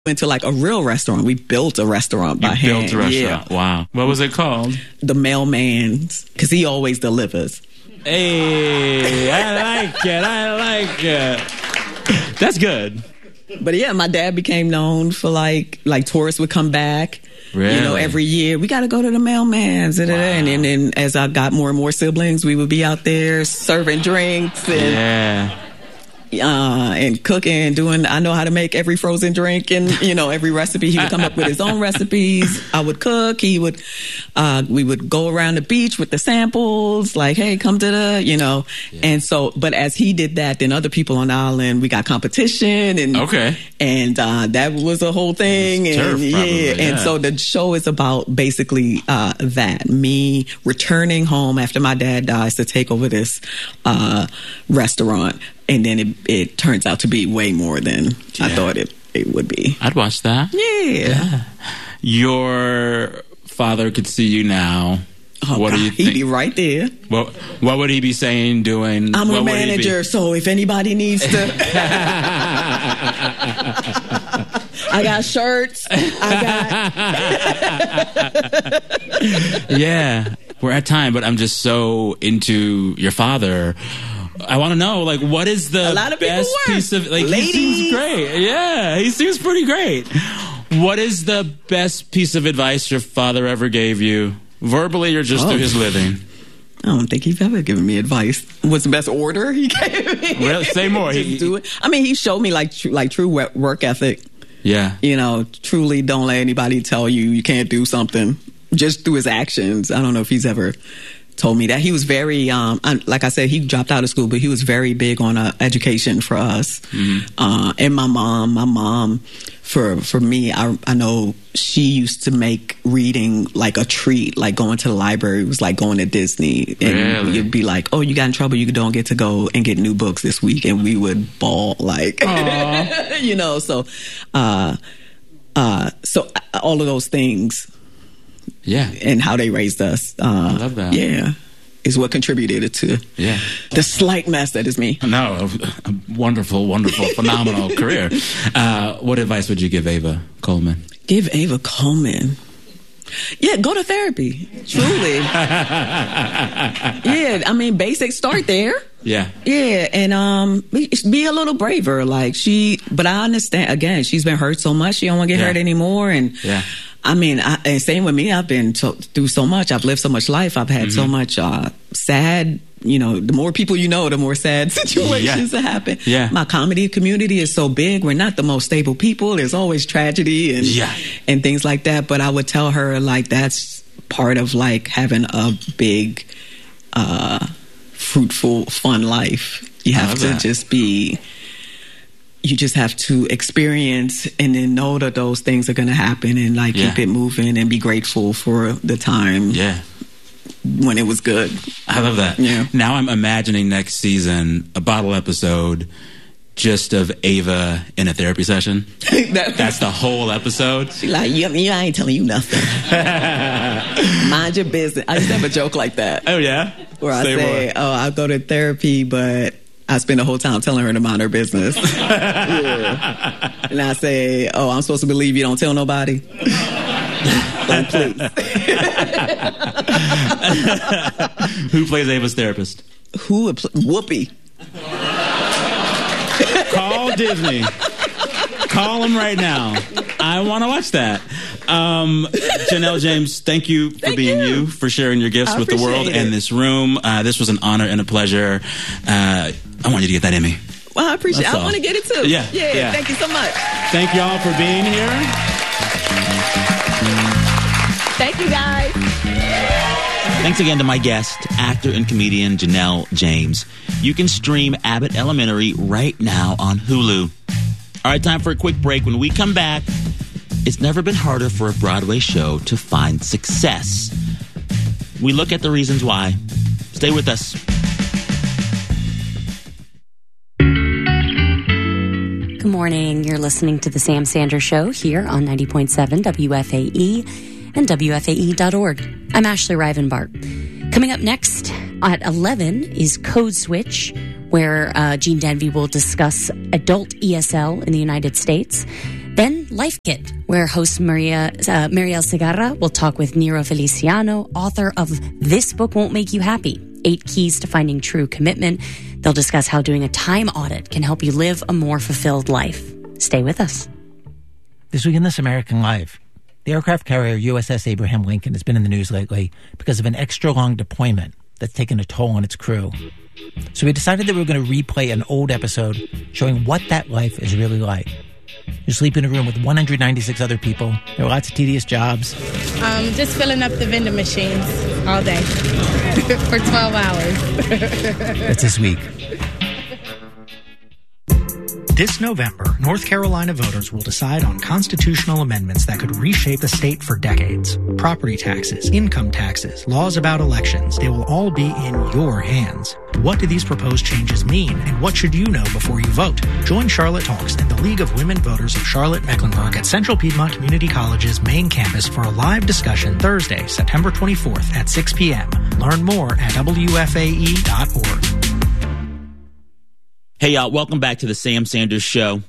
into like a real restaurant. We built a restaurant by hand. Built a restaurant. Yeah. Wow. What was it called? The Mailman's, because he always delivers. Hey, I like it. That's good. But yeah, my dad became known for like tourists would come back. Really? You know, every year, we got to go to the Mailman's. Wow. And then as I got more and more siblings, we would be out there serving drinks and cooking and doing. I know how to make every frozen drink and, you know, every recipe. He would come up with his own recipes. I would cook. We would go around the beach with the samples, like, hey, come to the, you know. Yeah. And so, but as he did that, then other people on the island, we got competition and that was a whole thing. And turf, probably, and so the show is about basically that, me returning home after my dad dies to take over this restaurant. And then it turns out to be way more than I thought it would be. I'd watch that. Yeah. Your father could see you now. Oh, what God, do you think? He'd be right there. What would he be saying, doing? I'm a manager, so if anybody needs to... I got shirts. Yeah. We're at time, but I'm just so into your father. I want to know, like, what is the best piece of... Like, ladies. He seems great. Yeah, he seems pretty great. What is the best piece of advice your father ever gave you? Verbally or just through his living? I don't think he's ever given me advice. What's the best order he gave me? Well, say more. Do it. I mean, he showed me like true work ethic. Yeah. You know, truly don't let anybody tell you can't do something. Just through his actions. I don't know if he's ever told me that. He was very, like I said, he dropped out of school, but he was very big on education for us. Mm-hmm. And my mom, for me, I know she used to make reading like a treat, like going to the library was like going to Disney. And really? You'd be like, oh, you got in trouble, you don't get to go and get new books this week. And we would bawl like, you know, so all of those things. Yeah. And how they raised us. I love that. Yeah. Is what contributed to the slight mess that is me. No, a wonderful, phenomenal career. What advice would you give Ava Coleman? Give Ava Coleman? Yeah, go to therapy. Truly. Yeah, I mean, basic start there. Yeah. Yeah, and be a little braver. Like but I understand, again, she's been hurt so much, she don't want to get hurt anymore. And I mean, and same with me, I've been through so much. I've lived so much life. I've had so much sad, you know, the more people you know, the more sad situations that happen. Yeah. My comedy community is so big. We're not the most stable people. There's always tragedy and things like that. But I would tell her, like, that's part of, like, having a big, fruitful, fun life. You have to you just have to experience and then know that those things are going to happen and like keep it moving and be grateful for the time when it was good. I love that. Yeah. Now I'm imagining next season a bottle episode just of Ava in a therapy session. That's the whole episode. She like, I ain't telling you nothing. Mind your business. I used to have a joke like that. Oh, yeah? Where I say, I go to therapy, but I spend the whole time telling her to mind her business. And I say, I'm supposed to believe you don't tell nobody? Like, please. Who plays Ava's therapist? Whoopi. Call Disney. Call them right now. I want to watch that. Janelle James, thank you for being you, for sharing your gifts with the world and this room. This was an honor and a pleasure. I want you to get that Emmy. Well, I appreciate it. I want to get it too. Yeah. Thank you so much. Thank y'all for being here. Thank you, guys. Thanks again to my guest, actor and comedian Janelle James. You can stream Abbott Elementary right now on Hulu. All right, time for a quick break. When we come back, it's never been harder for a Broadway show to find success. We look at the reasons why. Stay with us. Good morning. You're listening to The Sam Sanders Show here on 90.7 WFAE and WFAE.org. I'm Ashley Rivenbart. Coming up next at 11 is Code Switch, where Gene Denby will discuss adult ESL in the United States. Then Life Kit, where host Mariel Segarra will talk with Nero Feliciano, author of This Book Won't Make You Happy, 8 Keys to Finding True Commitment. They'll discuss how doing a time audit can help you live a more fulfilled life. Stay with us. This week in This American Life, the aircraft carrier USS Abraham Lincoln has been in the news lately because of an extra-long deployment that's taken a toll on its crew. So we decided that we were going to replay an old episode showing what that life is really like. You sleep in a room with 196 other people. There are lots of tedious jobs. Just filling up the vending machines all day for 12 hours. That's this week. This November, North Carolina voters will decide on constitutional amendments that could reshape the state for decades. Property taxes, income taxes, laws about elections, they will all be in your hands. What do these proposed changes mean, and what should you know before you vote? Join Charlotte Talks and the League of Women Voters of Charlotte-Mecklenburg at Central Piedmont Community College's main campus for a live discussion Thursday, September 24th at 6 p.m. Learn more at WFAE.org. Hey, y'all, welcome back to the Sam Sanders Show.